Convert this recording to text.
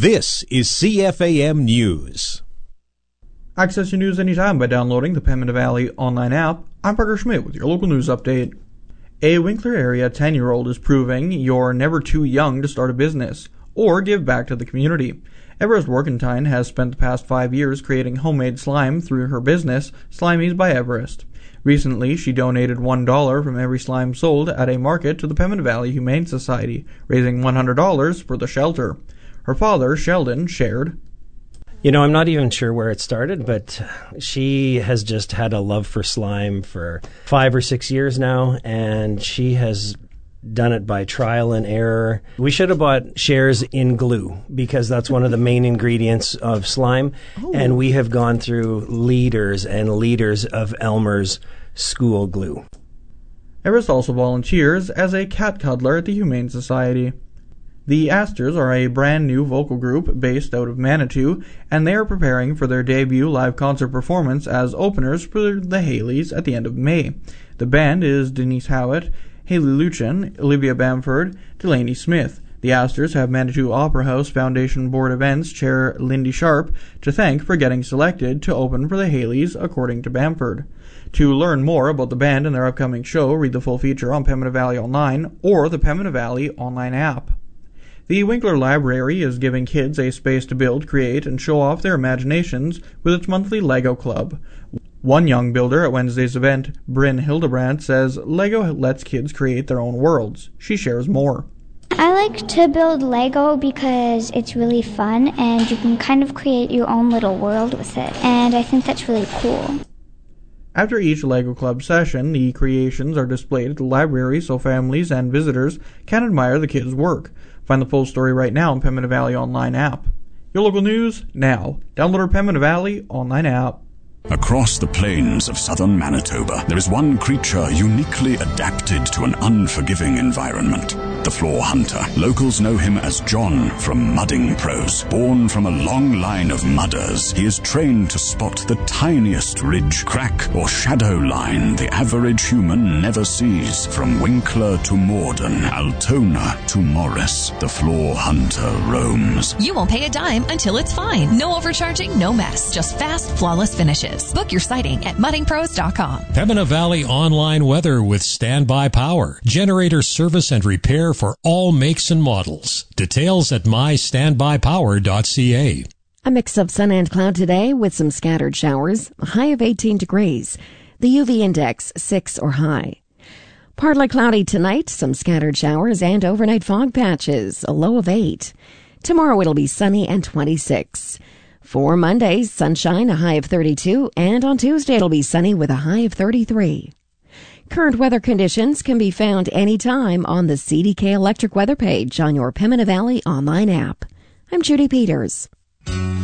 This is CFAM News. Access your news anytime by downloading the Pembina Valley online app. I'm Parker Schmidt with your local news update. A Winkler area 10-year-old is proving you're never too young to start a business or give back to the community. Everest Workentine has spent the past 5 years creating homemade slime through her business, Slimies by Everest. Recently, she donated $1 from every slime sold at a market to the Pembina Valley Humane Society, raising $100 for the shelter. Her father, Sheldon, shared, I'm not even sure where it started, but she has just had a love for slime for 5 or 6 years now, and she has done it by trial and error. We should have bought shares in glue because that's one of the main ingredients of slime. Oh. And we have gone through liters and liters of Elmer's school glue. Everest also volunteers as a cat cuddler at the Humane Society. The Astors are a brand new vocal group based out of Manitou, and they are preparing for their debut live concert performance as openers for the Haleys at the end of May. The band is Denise Howitt, Haley Luchin, Olivia Bamford, Delaney Smith. The Astors have Manitou Opera House Foundation Board Events Chair Lindy Sharp to thank for getting selected to open for the Haleys, according to Bamford. To learn more about the band and their upcoming show, read the full feature on Pembina Valley Online or the Pembina Valley Online app. The Winkler Library is giving kids a space to build, create, and show off their imaginations with its monthly Lego Club. One young builder at Wednesday's event, Bryn Hildebrandt, says Lego lets kids create their own worlds. She shares more. I like to build Lego because it's really fun and you can kind of create your own little world with it. And I think that's really cool. After each Lego Club session, the creations are displayed at the library so families and visitors can admire the kids' work. Find the full story right now on Pembina Valley Online app. Your local news now. Download our Pembina Valley Online app. Across the plains of southern Manitoba, there is one creature uniquely adapted to an unforgiving environment. The floor hunter. Locals know him as John from Mudding Pros. Born from a long line of mudders, he is trained to spot the tiniest ridge, crack, or shadow line the average human never sees. From Winkler to Morden, Altona to Morris, the floor hunter roams. You won't pay a dime until it's fine. No overcharging, no mess. Just fast, flawless finishes. Book your sighting at muddingpros.com. Pembina Valley Online Weather with Standby Power. Generator service and repair for all makes and models. Details at mystandbypower.ca. A mix of sun and cloud today with some scattered showers. A high of 18 degrees. The UV index 6 or high. Partly cloudy tonight. Some scattered showers and overnight fog patches. A low of 8. Tomorrow it'll be sunny and 26. For Monday, sunshine, a high of 32, and on Tuesday it'll be sunny with a high of 33. Current weather conditions can be found anytime on the CDK Electric Weather page on your Pembina Valley Online app. I'm Judy Peters.